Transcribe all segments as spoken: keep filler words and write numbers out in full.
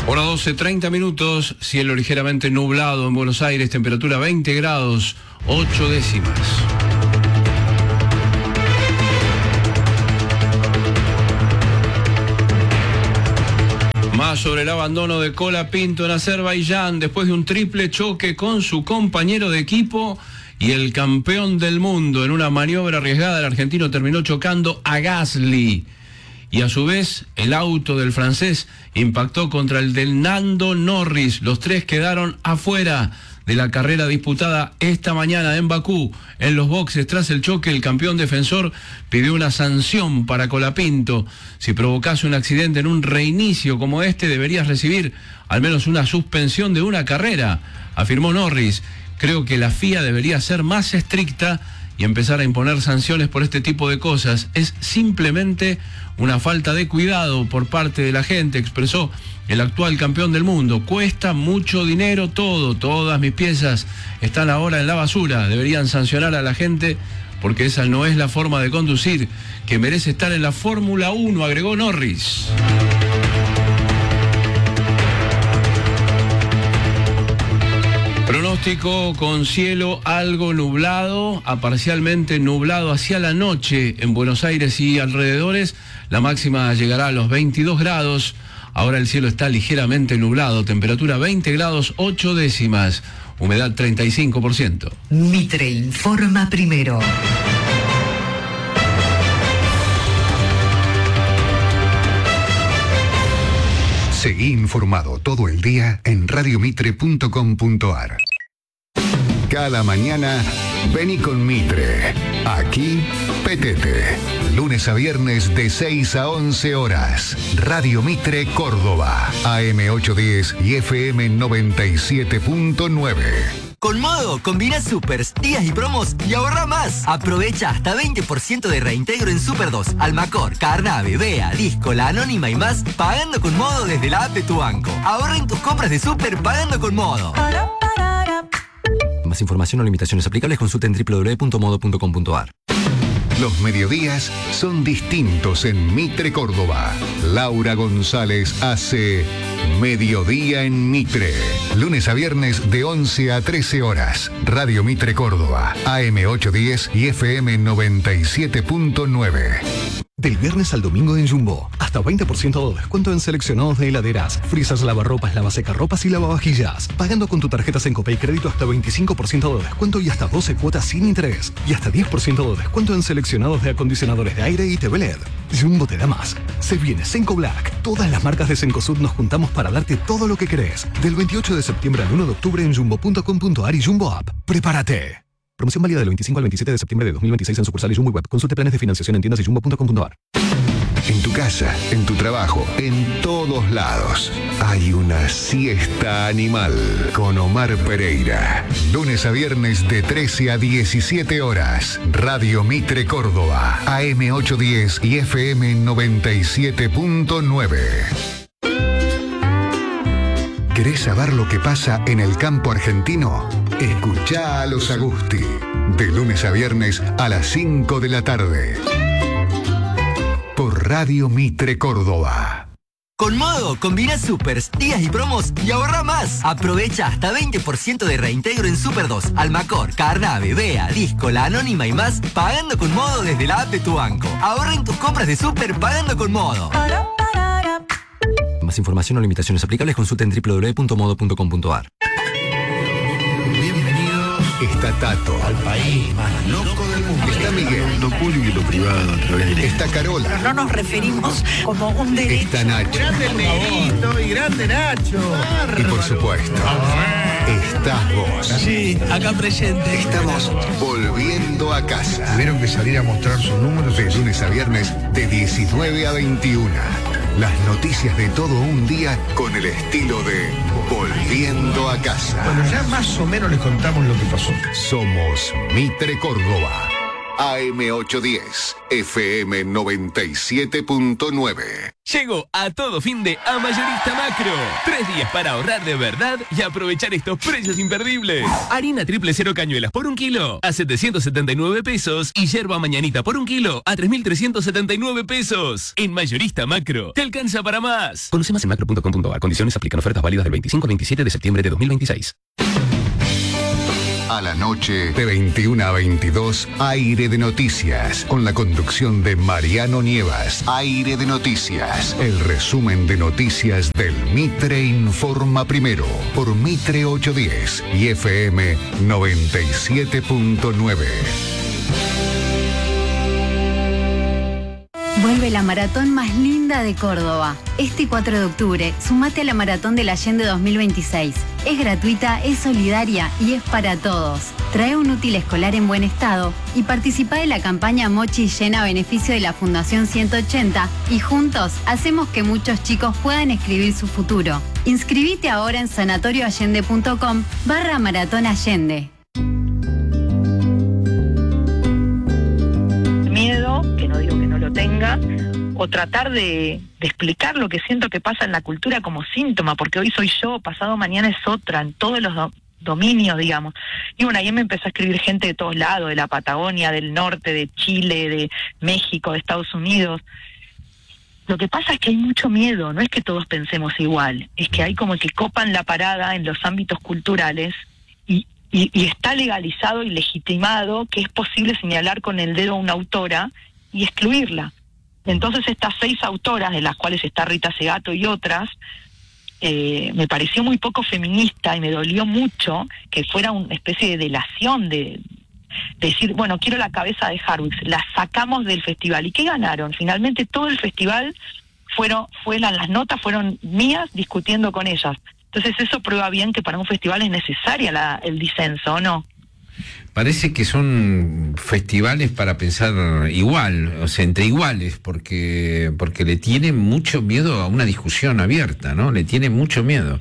Hora doce, treinta minutos, cielo ligeramente nublado en Buenos Aires, temperatura veinte grados, ocho décimas. Más sobre el abandono de Colapinto en Azerbaiyán después de un triple choque con su compañero de equipo y el campeón del mundo. En una maniobra arriesgada, el argentino terminó chocando a Gasly. Y a su vez, el auto del francés impactó contra el del Lando Norris. Los tres quedaron afuera de la carrera disputada esta mañana en Bakú. En los boxes, tras el choque, el campeón defensor pidió una sanción para Colapinto. Si provocase un accidente en un reinicio como este, deberías recibir al menos una suspensión de una carrera, afirmó Norris. Creo que la F I A debería ser más estricta y empezar a imponer sanciones por este tipo de cosas. Es simplemente una falta de cuidado por parte de la gente, expresó el actual campeón del mundo. Cuesta mucho dinero todo, todas mis piezas están ahora en la basura. Deberían sancionar a la gente porque esa no es la forma de conducir que merece estar en la Fórmula uno, agregó Norris. Pronóstico con cielo algo nublado, a parcialmente nublado hacia la noche en Buenos Aires y alrededores. La máxima llegará a los veintidós grados. Ahora el cielo está ligeramente nublado, temperatura veinte grados, ocho décimas, humedad treinta y cinco por ciento. Mitre informa primero. Seguí informado todo el día en radio mitre punto com punto ar. Cada mañana, vení con Mitre. Aquí, Petete. Lunes a viernes de seis a once horas. Radio Mitre Córdoba. A M ochocientos diez y F M noventa y siete punto nueve. Con Modo, combina supers, días y promos y ahorra más. Aprovecha hasta veinte por ciento de reintegro en Super dos, Almacor, Carnave, Bea, Disco, La Anónima y más, pagando con Modo desde la app de tu banco. Ahorra en tus compras de Super pagando con Modo. Más información o limitaciones aplicables, consulta en doble u doble u doble u punto modo punto com punto ar. Los mediodías son distintos en Mitre Córdoba. Laura González hace Mediodía en Mitre. Lunes a viernes de once a trece horas. Radio Mitre Córdoba. A M ochocientos diez y F M noventa y siete punto nueve. Del viernes al domingo en Jumbo, hasta veinte por ciento de descuento en seleccionados de heladeras, frisas, lavarropas, lavasecarropas y lavavajillas. Pagando con tu tarjeta Sencope y crédito hasta veinticinco por ciento de descuento y hasta doce cuotas sin interés. Y hasta diez por ciento de descuento en seleccionados de acondicionadores de aire y T V L E D. Jumbo te da más. Se viene Senco Black. Todas las marcas de Cencosud nos juntamos para darte todo lo que querés. Del veintiocho de septiembre al uno de octubre en jumbo punto com punto ar y Jumbo App. ¡Prepárate! Promoción válida del veinticinco al veintisiete de septiembre de dos mil veintiséis en sucursales Jumbo y Web. Consulte planes de financiación en tiendas y jumbo punto com punto ar. En tu casa, en tu trabajo, en todos lados, hay una siesta animal con Omar Pereira. Lunes a viernes de trece a diecisiete horas. Radio Mitre Córdoba. A M ochocientos diez y F M noventa y siete punto nueve. ¿Querés saber lo que pasa en el campo argentino? Escuchá a los Agusti. De lunes a viernes a las cinco de la tarde. Por Radio Mitre Córdoba. Con Modo, combina supers, días y promos y ahorra más. Aprovecha hasta veinte por ciento de reintegro en Super dos, Almacor, Carnave, Bea, Disco, La Anónima y más, pagando con Modo desde la app de tu banco. Ahorra en tus compras de Super pagando con Modo. Más información o limitaciones aplicables, consulta en doble u doble u doble u punto modo punto com punto ar. Está Tato, al país más loco del mundo. Está Miguel, lo público y lo privado a través de... Está Carola. Pero no nos referimos como un derecho. Está Nacho. Grande Negrito y grande Nacho. Y por supuesto, estás vos. Sí, acá presente. Estamos volviendo a casa. Tuvieron que salir a mostrar sus números De lunes a viernes de diecinueve a veintiuno. Las noticias de todo un día con el estilo de Volviendo a casa. Bueno, ya más o menos les contamos lo que pasó. Somos Mitre Córdoba. A M ochocientos diez, F M noventa y siete punto nueve. Llegó a todo fin de a Mayorista Macro. Tres días para ahorrar de verdad y aprovechar estos precios imperdibles. Harina triple cero cañuelas por un kilo a setecientos setenta y nueve pesos y yerba mañanita por un kilo a tres mil trescientos setenta y nueve pesos. En Mayorista Macro, te alcanza para más. Conoce más en macro punto com punto a r. Condiciones aplican. Ofertas válidas del veinticinco al veintisiete de septiembre de dos mil veintiséis. A la noche, de veintiuna a veintidós, Aire de Noticias, con la conducción de Mariano Nievas. Aire de Noticias, el resumen de noticias del Mitre Informa Primero, por Mitre ochocientos diez y F M noventa y siete punto nueve. Vuelve la maratón más linda de Córdoba. Este cuatro de octubre, sumate a la Maratón del Allende dos mil veintiséis. Es gratuita, es solidaria y es para todos. Trae un útil escolar en buen estado y participa de la campaña Mochi Llena a beneficio de la Fundación ciento ochenta y juntos hacemos que muchos chicos puedan escribir su futuro. Inscribite ahora en sanatorioallende.com barra Maratón Allende. Miedo, que no digo que no lo tenga, o tratar de, de explicar lo que siento que pasa en la cultura como síntoma, porque hoy soy yo, pasado mañana es otra, en todos los do, dominios, digamos. Y bueno, ahí me empezó a escribir gente de todos lados, de la Patagonia, del norte, de Chile, de México, de Estados Unidos. Lo que pasa es que hay mucho miedo, no es que todos pensemos igual, es que hay como que copan la parada en los ámbitos culturales y Y, y está legalizado y legitimado que es posible señalar con el dedo a una autora y excluirla. Entonces estas seis autoras, de las cuales está Rita Segato y otras, eh, me pareció muy poco feminista y me dolió mucho que fuera una especie de delación de, de decir, bueno, quiero la cabeza de Harwitz, la sacamos del festival. ¿Y qué ganaron? Finalmente todo el festival fueron, fueron las notas fueron mías discutiendo con ellas. Entonces eso prueba bien que para un festival es necesaria la, el disenso, ¿o no? Parece que son festivales para pensar igual, o sea, entre iguales, porque porque le tienen mucho miedo a una discusión abierta, ¿no? Le tienen mucho miedo.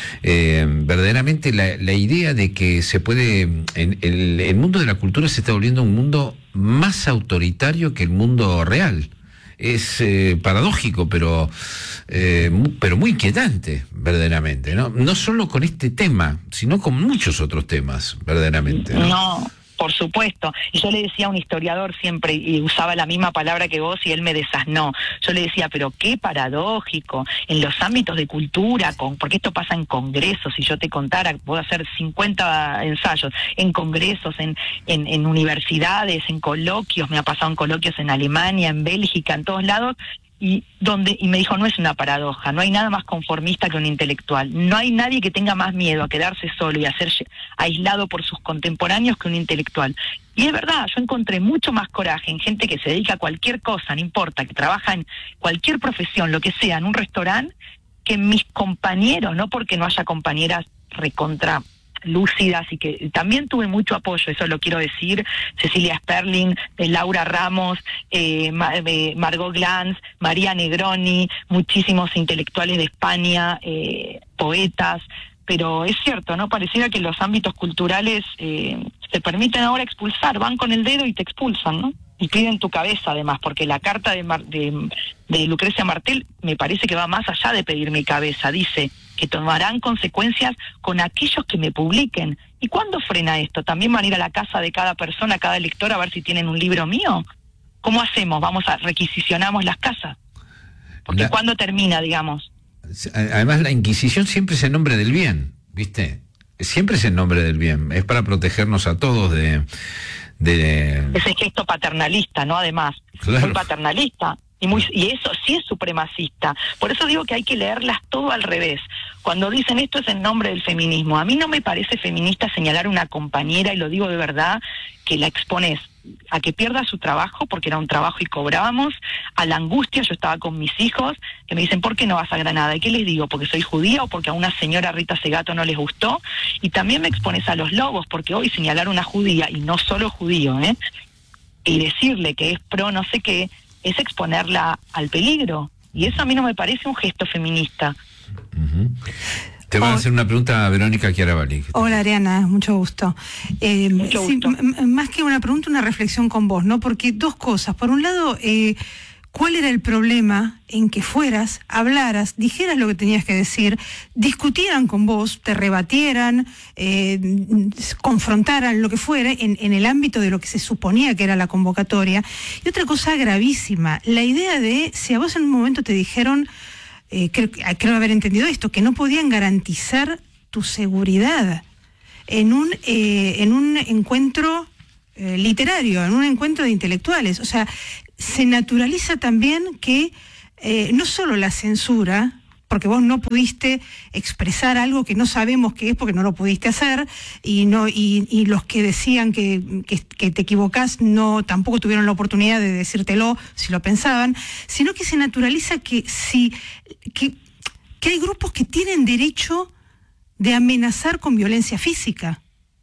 Eh, verdaderamente la, la idea de que se puede... En, el, el mundo de la cultura se está volviendo un mundo más autoritario que el mundo real. Es eh, paradójico, pero eh, mu- pero muy inquietante, verdaderamente, ¿no? No solo con este tema, sino con muchos otros temas, verdaderamente, ¿no? No, por supuesto. Y yo le decía a un historiador siempre, y usaba la misma palabra que vos, y él me desasnó. Yo le decía, pero qué paradójico, en los ámbitos de cultura, con, porque esto pasa en congresos, si yo te contara, puedo hacer cincuenta ensayos, en congresos, en, en, en universidades, en coloquios, me ha pasado en coloquios en Alemania, en Bélgica, en todos lados, y donde y me dijo, no es una paradoja, no hay nada más conformista que un intelectual, no hay nadie que tenga más miedo a quedarse solo y a ser aislado por sus contemporáneos que un intelectual. Y es verdad, yo encontré mucho más coraje en gente que se dedica a cualquier cosa, no importa, que trabaja en cualquier profesión, lo que sea, en un restaurante, que en mis compañeros, no porque no haya compañeras recontra lúcidas, y que también tuve mucho apoyo, eso lo quiero decir, Cecilia Sperling, eh, Laura Ramos, eh, Ma- eh, Margot Glantz, María Negroni, muchísimos intelectuales de España, eh, poetas, pero es cierto, ¿no? Pareciera que los ámbitos culturales eh, se permiten ahora expulsar, van con el dedo y te expulsan, ¿no? Y piden tu cabeza además, porque la carta de, Mar- de, de Lucrecia Martel me parece que va más allá de pedir mi cabeza, dice que tomarán consecuencias con aquellos que me publiquen. ¿Y cuándo frena esto? ¿También van a ir a la casa de cada persona, cada lector, a ver si tienen un libro mío? ¿Cómo hacemos? ¿Vamos a requisicionamos las casas? Porque La... ¿cuándo termina, digamos? Además, la Inquisición siempre es en nombre del bien, ¿viste? Siempre es en nombre del bien, es para protegernos a todos de... de... Ese gesto paternalista, ¿no? Además, Claro. muy paternalista. Y, muy, y eso sí es supremacista. Por eso digo que hay que leerlas todo al revés. Cuando dicen esto es en nombre del feminismo, a mí no me parece feminista señalar a una compañera, y lo digo de verdad, que la expones a que pierda su trabajo, porque era un trabajo y cobrábamos, a la angustia. Yo estaba con mis hijos, que me dicen, ¿por qué no vas a Granada? ¿Y qué les digo? ¿Porque soy judía o porque a una señora Rita Segato no les gustó? Y también me expones a los lobos, porque hoy señalar a una judía, y no solo judío, ¿eh? y decirle que es pro no sé qué, es exponerla al peligro. Y eso a mí no me parece un gesto feminista. Uh-huh. Te va a hacer una pregunta a Verónica Chiaravalli. Hola Ariana, mucho gusto. Eh, Mucho sí, gusto. m- m- más que una pregunta, una reflexión con vos, ¿no? Porque dos cosas. Por un lado, eh, ¿cuál era el problema en que fueras, hablaras, dijeras lo que tenías que decir, discutieran con vos, te rebatieran, eh, confrontaran, lo que fuera, en, en el ámbito de lo que se suponía que era la convocatoria? Y otra cosa gravísima, la idea de, si a vos en un momento te dijeron, eh, creo, creo haber entendido esto, que no podían garantizar tu seguridad en un, eh, en un encuentro eh, literario, en un encuentro de intelectuales. O sea, se naturaliza también que eh, no solo la censura, porque vos no pudiste expresar algo que no sabemos qué es porque no lo pudiste hacer, y no y, y los que decían que, que, que te equivocás no tampoco tuvieron la oportunidad de decírtelo si lo pensaban, sino que se naturaliza que si que, que hay grupos que tienen derecho de amenazar con violencia física.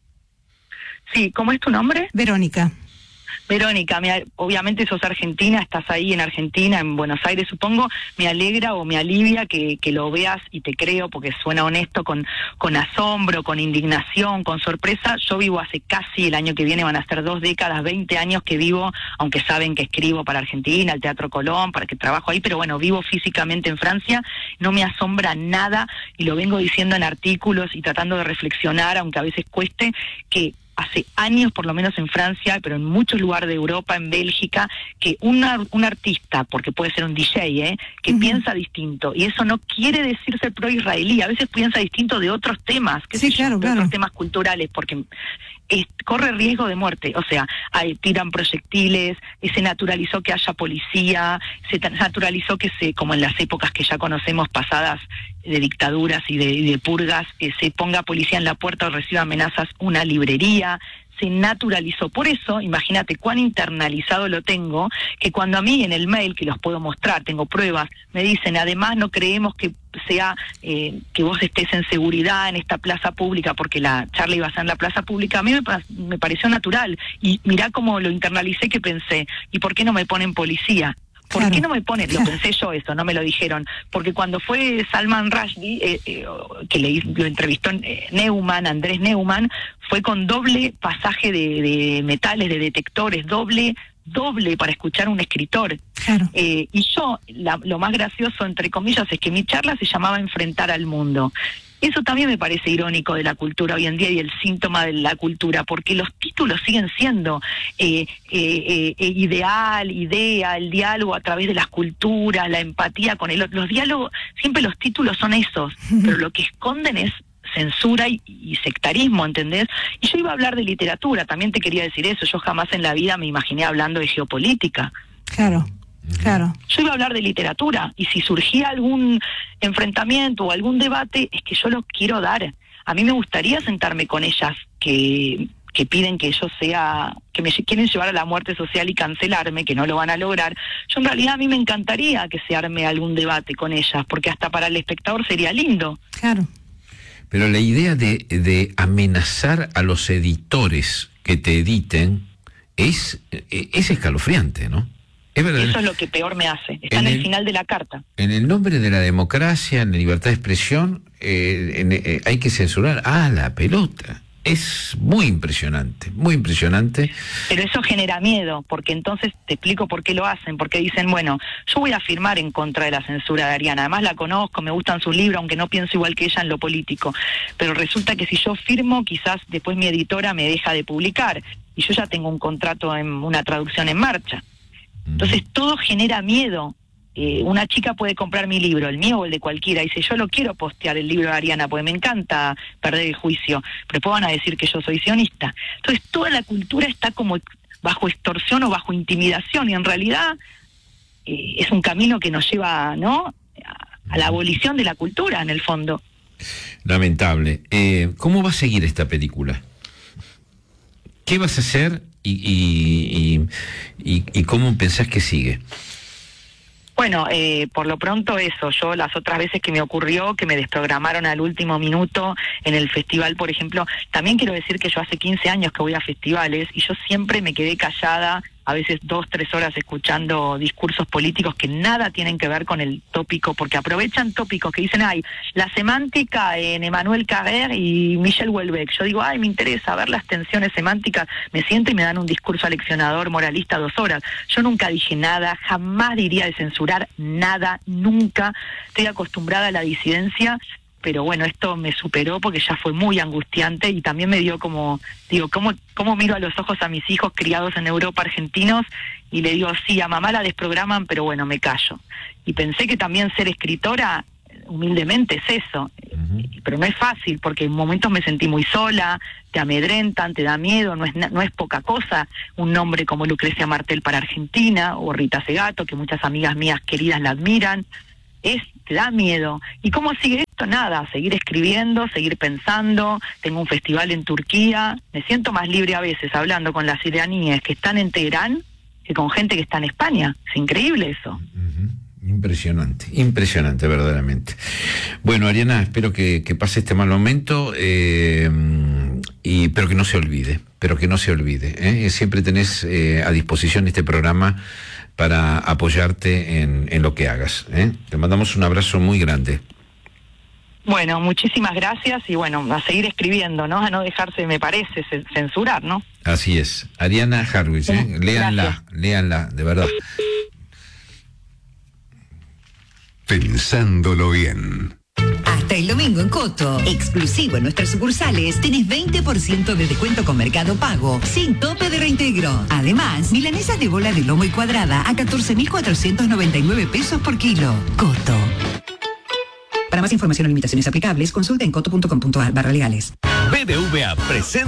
Sí, ¿cómo es tu nombre? Verónica. Verónica, me, obviamente sos argentina, estás ahí en Argentina, en Buenos Aires supongo, me alegra o me alivia que, que lo veas y te creo porque suena honesto, con, con asombro, con indignación, con sorpresa. Yo vivo hace casi, el año que viene van a ser dos décadas, veinte años que vivo, aunque saben que escribo para Argentina, el Teatro Colón, para que trabajo ahí, pero bueno, vivo físicamente en Francia, no me asombra nada y lo vengo diciendo en artículos y tratando de reflexionar, aunque a veces cueste, que hace años, por lo menos en Francia, pero en muchos lugares de Europa, en Bélgica, que una, un artista, porque puede ser un D J, ¿eh? que uh-huh. piensa distinto, y eso no quiere decir ser pro-israelí, a veces piensa distinto de otros temas, qué sí, sé claro, yo, de claro. otros temas culturales, porque es, corre riesgo de muerte, o sea, hay, tiran proyectiles, y se naturalizó que haya policía, se naturalizó que se, como en las épocas que ya conocemos pasadas, de dictaduras y de, y de purgas, que se ponga policía en la puerta o reciba amenazas una librería, se naturalizó. Por eso, imagínate cuán internalizado lo tengo, que cuando a mí en el mail, que los puedo mostrar, tengo pruebas, me dicen, además no creemos que sea eh, que vos estés en seguridad en esta plaza pública, porque la charla iba a ser en la plaza pública, a mí me, me pareció natural, y mirá cómo lo internalicé, que pensé, ¿y por qué no me ponen policía? ¿Por claro. qué no me ponen? Lo pensé yo eso, no me lo dijeron. Porque cuando fue Salman Rushdie, eh, eh, que le, lo entrevistó eh, Neumann, Andrés Neumann, fue con doble pasaje de, de metales, de detectores, doble, doble para escuchar a un escritor. Claro. Eh, y yo, la, lo más gracioso, entre comillas, es que mi charla se llamaba Enfrentar al Mundo. Eso también me parece irónico de la cultura hoy en día y el síntoma de la cultura, porque los títulos siguen siendo eh, eh, eh, ideal, idea, el diálogo a través de las culturas, la empatía con el otro. Los diálogos, siempre los títulos son esos, pero lo que esconden es censura y, y sectarismo, ¿entendés? Y yo iba a hablar de literatura, también te quería decir eso, yo jamás en la vida me imaginé hablando de geopolítica. Claro. Claro. Yo iba a hablar de literatura, y si surgía algún enfrentamiento o algún debate, es que yo lo quiero dar. A mí me gustaría sentarme con ellas que, que piden que yo sea, que me quieren llevar a la muerte social y cancelarme, que no lo van a lograr. Yo en realidad a mí me encantaría que se arme algún debate con ellas, porque hasta para el espectador sería lindo. Claro. Pero la idea de, de amenazar a los editores que te editen es, es escalofriante, ¿no? Es Eso es lo que peor me hace. Está en, en el, el final de la carta. En el nombre de la democracia, en la libertad de expresión, eh, en, eh, hay que censurar a la pelota. Es muy impresionante, muy impresionante. Pero eso genera miedo, porque entonces te explico por qué lo hacen, porque dicen, bueno, yo voy a firmar en contra de la censura de Ariana, además la conozco, me gustan sus libros, aunque no pienso igual que ella en lo político, pero resulta que si yo firmo, quizás después mi editora me deja de publicar, y yo ya tengo un contrato, en una traducción en marcha. Entonces todo genera miedo. Eh, una chica puede comprar mi libro, el mío o el de cualquiera, y dice, yo lo quiero postear, el libro de Ariana, porque me encanta perder el juicio, pero después van a decir que yo soy sionista. Entonces toda la cultura está como bajo extorsión o bajo intimidación, y en realidad eh, es un camino que nos lleva, ¿no?, a, a la abolición de la cultura, en el fondo. Lamentable. Eh, ¿Cómo va a seguir esta película? ¿Qué vas a hacer y, y, y, y, y cómo pensás que sigue? Bueno, eh, por lo pronto eso, yo las otras veces que me ocurrió, que me desprogramaron al último minuto en el festival, por ejemplo, también quiero decir que yo hace quince años que voy a festivales y yo siempre me quedé callada a veces dos, tres horas escuchando discursos políticos que nada tienen que ver con el tópico, porque aprovechan tópicos que dicen, ay, la semántica en Emmanuel Carrère y Michel Houellebecq. Yo digo, ay, me interesa ver las tensiones semánticas, me siento y me dan un discurso aleccionador, moralista, dos horas. Yo nunca dije nada, jamás diría de censurar nada, nunca. Estoy acostumbrada a la disidencia, pero bueno, esto me superó porque ya fue muy angustiante y también me dio como, digo, ¿cómo, cómo miro a los ojos a mis hijos criados en Europa, argentinos? Y le digo, sí, a mamá la desprograman, pero bueno, me callo. Y pensé que también ser escritora, humildemente, es eso. Uh-huh. Pero no es fácil, porque en momentos me sentí muy sola, te amedrentan, te da miedo, no es, no es poca cosa un nombre como Lucrecia Martel para Argentina, o Rita Segato, que muchas amigas mías queridas la admiran. Es, te da miedo. ¿Y cómo sigue esto? Nada, seguir escribiendo, seguir pensando. Tengo un festival en Turquía, me siento más libre a veces hablando con las iraníes que están en Teherán que con gente que está en España. Es increíble eso. Uh-huh. Impresionante, impresionante verdaderamente. Bueno, Ariana, espero que, que pase este mal momento, eh, y pero que no se olvide, pero que no se olvide, ¿eh? Siempre tenés eh, a disposición este programa para apoyarte en, en lo que hagas, ¿eh? Te mandamos un abrazo muy grande. Bueno, muchísimas gracias y bueno, a seguir escribiendo, ¿no? A no dejarse, me parece, censurar, ¿no? Así es. Ariana Harwitz, ¿eh? Léanla, gracias. Léanla, de verdad. Pensándolo bien. Hasta el domingo en Coto, exclusivo en nuestras sucursales, tenés veinte por ciento de descuento con Mercado Pago, sin tope de reintegro. Además, milanesas de bola de lomo y cuadrada a catorce mil cuatrocientos noventa y nueve pesos por kilo. Coto. Para más información o limitaciones aplicables, consulta en coto punto com punto a r barra legales. B B V A presenta